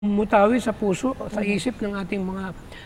mutawi sa puso, sa isip ng ating mga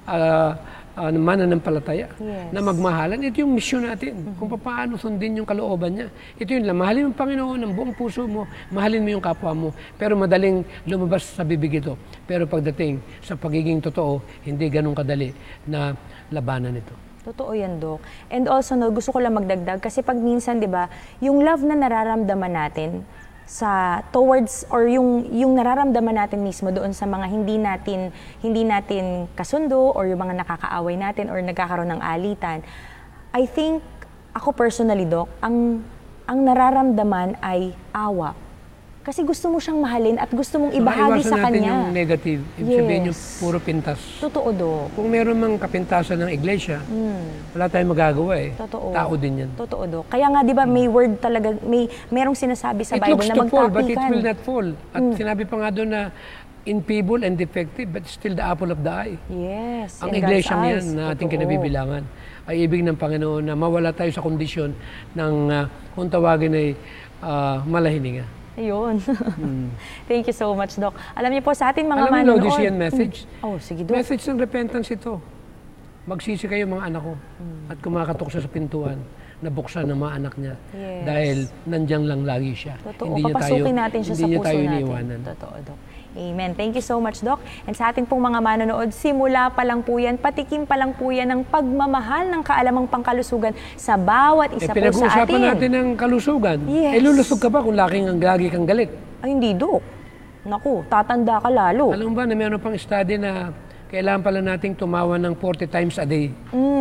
mananampalataya na magmahalan. Ito yung misyon natin, kung paano sundin yung kalooban niya. Ito yun lang, mahalin mo Panginoon ng buong puso mo, mahalin mo yung kapwa mo, pero madaling lumabas sa bibig ito. Pero pagdating sa pagiging totoo, hindi ganun kadali na labanan ito. Totoo yan, Dok. And also, no, gusto ko lang magdagdag kasi pag minsan, di ba, yung love na nararamdaman natin sa towards or yung nararamdaman natin mismo doon sa mga hindi natin kasundo or yung mga nakakaaway natin or nagkakaroon ng alitan. I think ako personally, Dok, ang nararamdaman ay awa. Kasi gusto mo siyang mahalin at gusto mong ibahagi sa kanya. Iwasan natin yung negative. Ibig sabihin yung puro pintas. Totoo, Dok. Kung meron mang kapintasan ng iglesia, wala tayong magagawa eh. Totoo. Tao din yan. Totoo, Dok. Kaya nga, di ba, may word talaga, merong sinasabi sa Bible na magkapikan. It looks to fall, but it will not fall. At sinabi pa nga doon na infeeble and defective, but still the apple of the eye. Yes. Ang iglesia niyan na ating kinabibilangan ay ibig ng Panginoon na mawala tayo sa kondisyon ng kung tawagin ay malahininga. Ayun. Thank you so much, Doc. Alam niyo po sa ating mga manonood. Alam mo, Laodicean message? Oh, sige, Doc. Message ng repentance ito. Magsisi kayo mga anak ko at kumakatok siya sa pintuan na buksan ng mga anak niya. Yes. Dahil nandiyan lang lagi siya. Totoo. Papasukin natin siya sa puso natin. Iniiwanan. Totoo, Doc. Amen. Thank you so much, Doc. And sa ating pong mga manonood, simula pa lang po yan, patikim pa lang po yan ng pagmamahal ng kaalamang pangkalusugan sa bawat isa po sa atin. Pinag-uusapan natin ng kalusugan. Yes. Lulusog ka ba kung lagi kang galit? Ay, hindi, Doc. Naku, tatanda ka lalo. Alam ba na meron pang study na kailangan pala nating tumawa ng 40 times a day?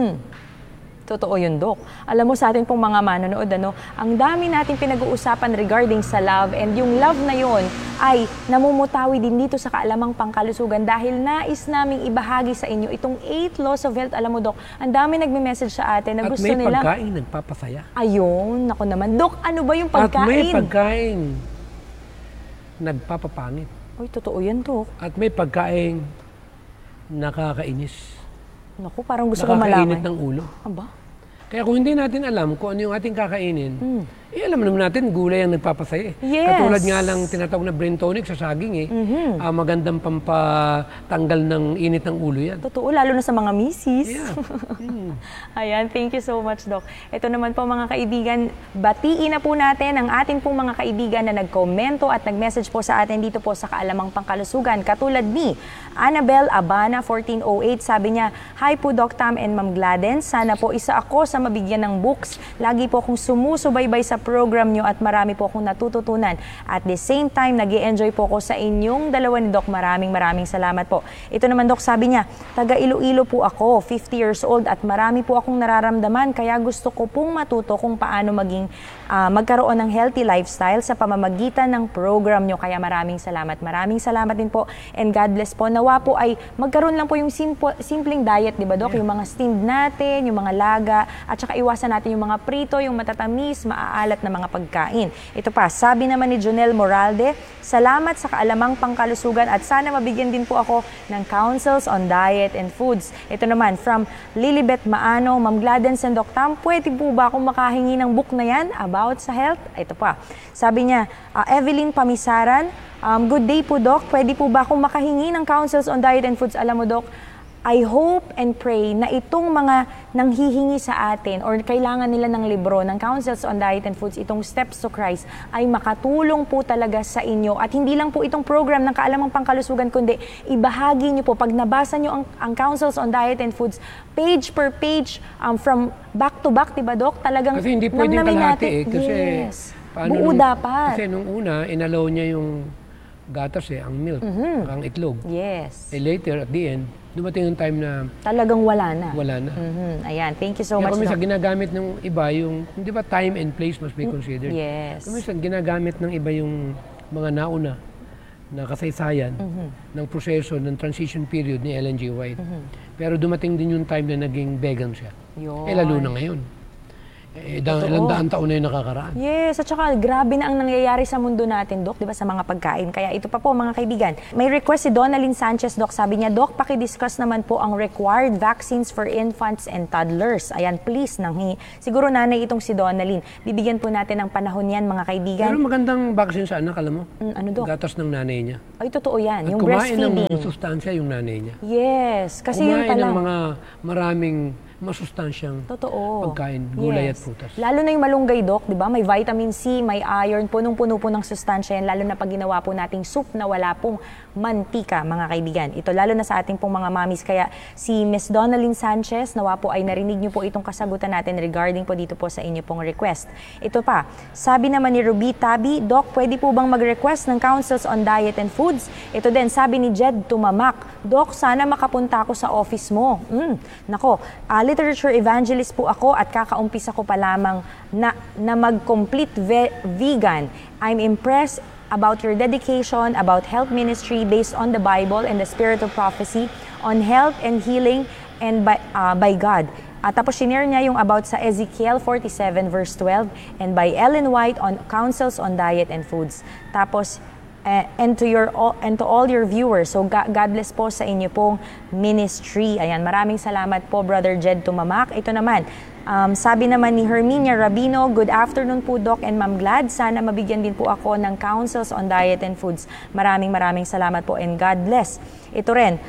Totoo yun, Doc. Alam mo sa atin pong mga manonood, ang dami nating pinag-uusapan regarding sa love, and yung love na yon ay namumutawi din dito sa kaalamang pangkalusugan dahil nais naming ibahagi sa inyo itong 8 laws of health. Alam mo, Doc, ang dami nagme-message sa atin na gusto nila. At may pagkain nagpapasaya. Ayun, naku naman. Doc, ano ba yung pagkain? At may pagkain nagpapapangit. Uy, totoo yan, Doc. At may pagkain nakakainis. Naku, parang gusto ko malaman. Nakakainit ng ulo. Aba? Kaya kung hindi natin alam kung ano yung ating kakainin, alam naman natin gulay ang nagpapasaya. Yes. Katulad nga lang tinatawag na brain tonic sa saging magandang pampatanggal ng init ng ulo yan. Totoo, lalo na sa mga misis. Yeah. Ayan, thank you so much, Doc. Ito naman po mga kaibigan, batiin na po natin ang ating pong mga kaibigan na nagkomento at nag-message po sa atin dito po sa Kaalamang Pangkalusugan. Katulad ni Annabel Abana, 1408, sabi niya, "Hi po Doc Tam and Ma'am Gladden, sana po isa ako sa mabigyan ng books. Lagi po akong sumusubaybay sa program nyo at marami po akong natututunan. At the same time, nag-i-enjoy po ako sa inyong dalawa ni Doc. Maraming salamat po." Ito naman, Doc, sabi niya, "Taga Iloilo po ako, 50 years old at marami po akong nararamdaman kaya gusto ko pong matuto kung paano magkaroon ng healthy lifestyle sa pamamagitan ng program nyo. Kaya maraming salamat. Maraming salamat din po and God bless po. Nawa po ay magkaroon lang po yung simpleng diet, di ba, Doc? Yung mga steamed natin, yung mga laga, at saka iwasan natin yung mga prito, yung matatamis, maaalat na mga pagkain." Ito pa, sabi naman ni Jonel Moralde, "Salamat sa kaalamang pangkalusugan at sana mabigyan din po ako ng counsels on diet and foods." Ito naman, from Lilibet Maano, "Ma'am Gladden and Doc Tam, pwede po ba akong makahingi ng book na yan about sa health?" Ito pa, sabi niya, Evelyn Pamisaran, "Good day po, Doc. Pwede po ba akong makahingi ng counsels on diet and foods?" Alam mo, Doc, I hope and pray na itong mga nanghihingi sa atin or kailangan nila ng libro, ng counsels on diet and foods, itong Steps to Christ, ay makatulong po talaga sa inyo. At hindi lang po itong program ng Kaalamang Pangkalusugan, kundi ibahagi nyo po. Pag nabasa nyo ang counsels on diet and foods, page per page, from back to back, diba, Doc? Talagang kasi hindi pwedeng kalahati kasi yes. Buo dapat. Kasi nung una, inalaw niya yung gatas ang milk, ang itlog. Yes. Later, at the end, dumating yung time na talagang wala na. Wala na. Ayan, thank you so much. Kaya minsan ginagamit ng iba yung, di ba, time and place must be considered. Yes. Minsan ginagamit ng iba yung mga nauna na kasaysayan ng proseso ng transition period ni Ellen G. White. Pero dumating din yung time na naging vegan siya. Yun. Lalo na ngayon. Ilang daang taon na yung nakakaraan. Yes, at saka grabe na ang nangyayari sa mundo natin, Doc, di ba, sa mga pagkain. Kaya ito pa po, mga kaibigan. May request si Donalyn Sanchez, Doc. Sabi niya, Doc, paki-discuss naman po ang required vaccines for infants and toddlers. Ayan, please, siguro nanay itong si Donalyn. Bibigyan po natin ng panahon yan, mga kaibigan. Pero magandang vaccine sa anak, alam mo? Ano, Doc? Gatas ng nanay niya. Ay, totoo yan. At yung kumain breastfeeding. ng sustansya yung nanay niya. Yes, kasi yun Kumain pala. ng mga maraming masustansyang pagkain, gulay at prutas. Lalo na yung malunggay, Doc, di ba? May vitamin C, may iron, punong-puno po ng sustansya yan, lalo na pag ginawa po nating soup na wala pong mantika, mga kaibigan. Ito lalo na sa ating pong mga mamis. Kaya si Miss Donalyn Sanchez, nawa po ay narinig niyo po itong kasagutan natin regarding po dito po sa inyo pong request. Ito pa, sabi naman ni Ruby Tabi, Doc, pwede po bang mag-request ng counsels on diet and foods? Ito din, sabi ni Jed Tumamak, Doc, sana makapunta ako sa office mo. Nako, literature evangelist po ako at kakaumpisa ko pa lamang na mag-complete vegan. I'm impressed about your dedication, about health ministry based on the Bible and the spirit of prophecy, on health and healing and by God. Tapos sinare niya yung about sa Ezekiel 47 verse 12 and by Ellen White on counsels on diet and foods. Tapos and to all your viewers. So God bless po sa inyo pong ministry. Ayan, maraming salamat po, Brother Jed Tumamak. Ito naman, sabi naman ni Herminia Rabino, good afternoon po, Doc and Ma'am Glad. Sana mabigyan din po ako ng counsels on diet and foods. Maraming salamat po and God bless. Ito rin,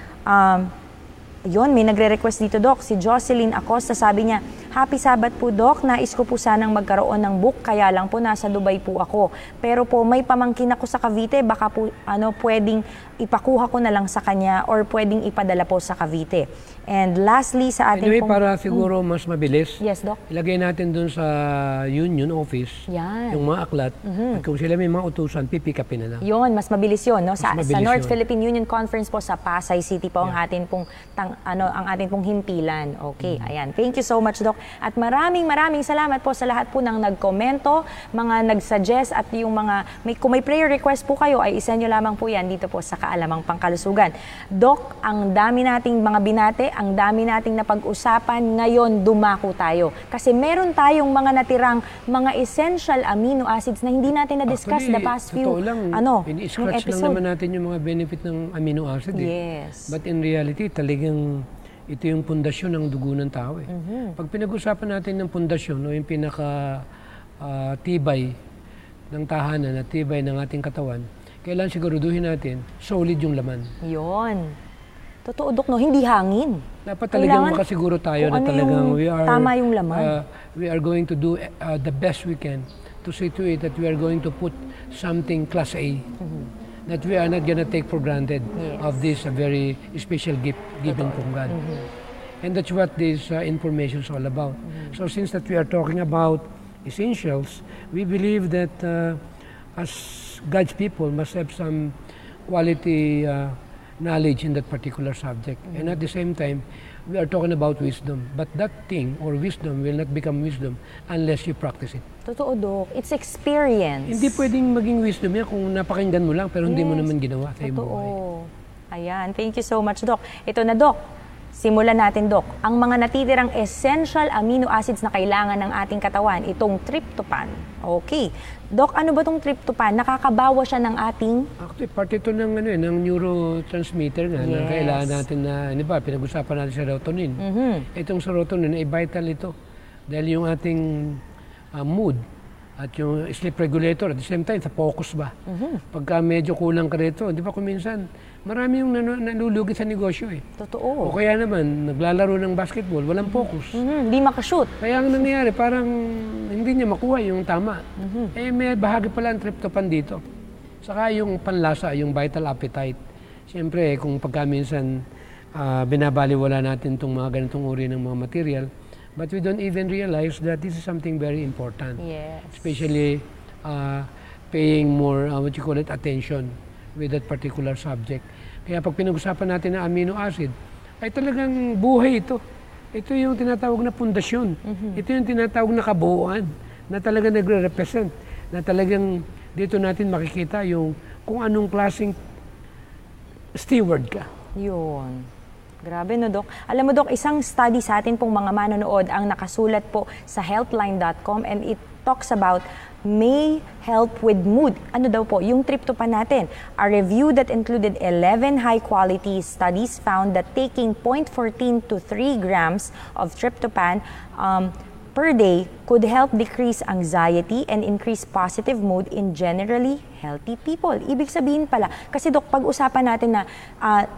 yun, may nagre-request dito, Doc. Si Jocelyn Acosta, sabi niya, Happy Sabbath po, Doc. Nais ko po sanang magkaroon ng book, kaya lang po nasa Dubai po ako. Pero po may pamangkin ako sa Cavite, baka po pwedeng ipakuha ko na lang sa kanya or pwedeng ipadala po sa Cavite. And lastly, sa ating anyway, para siguro mas mabilis, yes, Doc. Ilagay natin dun sa union office yung mga aklat. At kung sila may mga utusan, pipikapin na lang. Yun, mas mabilis yun. No? Sa North yun. Philippine Union Conference po sa Pasay City po ang ating pong himpilan. Okay, ayan. Thank you so much, Doc. At maraming salamat po sa lahat po ng nagkomento, mga nagsuggest at yung mga, kung may prayer request po kayo, ay isa nyo lamang po yan dito po sa Kaalamang Pangkalusugan. Doc, ang dami nating mga binate, ang dami nating napag-usapan, ngayon dumako tayo. Kasi meron tayong mga natirang mga essential amino acids na hindi natin na-discuss the past few ini-scratch lang naman natin yung mga benefit ng amino acid. Yes. But in reality, talagang ito yung pundasyon ng dugo ng tao. Pag pinag-usapan natin ng pundasyon o yung pinaka-tibay ng tahanan at tibay ng ating katawan, kailangan siguraduhin natin solid yung laman. Yun. Totoo, Dok, no? Hindi hangin. Dapat talagang makasiguro tayo na talagang tama yung laman. We are going to do the best we can to see to it that we are going to put something class A. That we are not going to take for granted of this very special gift given from God. And that's what this information is all about. So since that we are talking about essentials, we believe that as God's people must have some quality knowledge in that particular subject. And at the same time, we are talking about wisdom. But that thing or wisdom will not become wisdom unless you practice it. Totoo, Doc. It's experience. Hindi pwedeng maging wisdom yan kung napakinggan mo lang pero hindi mo naman ginawa sa iyong buhay. Ayan. Thank you so much, Doc. Ito na, Doc. Simulan natin, Doc. Ang mga natitirang essential amino acids na kailangan ng ating katawan, itong tryptophan. Okay. Doc, ano ba itong tryptophan? Nakakabawa siya ng ating... Actually, part ito ng, ng neurotransmitter nga na kailangan natin na, pinag-usapan natin sa serotonin. Itong serotonin ay vital ito. Dahil yung ating mood at yung sleep regulator at the same time sa focus ba. Pagka medyo kulang ka rito, di ba kung minsan marami yung nalulugi sa negosyo eh. Totoo. O kaya naman, naglalaro ng basketball, walang focus. Hindi makashoot. Kaya ang nangyayari, parang hindi niya makuha yung tama. May bahagi pala ang tryptophan dito. Saka yung panlasa, yung vital appetite. Siyempre, kung pagka minsan binabaliwala natin itong mga ganitong uri ng mga material, but we don't even realize that this is something very important. Yes. Especially paying more, attention with that particular subject. Kaya pag pinag-usapan natin ng amino acid, ay talagang buhay ito. Ito yung tinatawag na pundasyon. Ito yung tinatawag na kabuuan na talagang nagre-represent. Na talagang dito natin makikita yung kung anong klaseng steward ka. Yun. Grabe no, Dok. Alam mo, Dok, isang study sa atin pong mga manonood ang nakasulat po sa healthline.com, and it talks about may help with mood. Ano daw po? Yung tryptophan natin. A review that included 11 high-quality studies found that taking 0.14 to 3 grams of tryptophan per day could help decrease anxiety and increase positive mood in generally healthy people. Ibig sabihin pala, kasi Dok, pag-usapan natin na